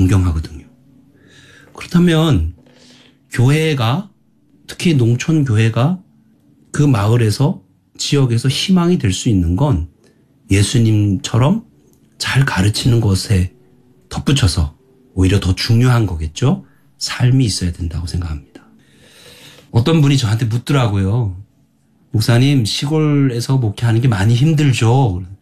존경하거든요. 그렇다면 교회가, 특히 농촌 교회가 그 마을에서, 지역에서 희망이 될 수 있는 건 예수님처럼 잘 가르치는 것에 덧붙여서 오히려 더 중요한 거겠죠. 삶이 있어야 된다고 생각합니다. 어떤 분이 저한테 묻더라고요. 목사님, 시골에서 목회하는 게 많이 힘들죠.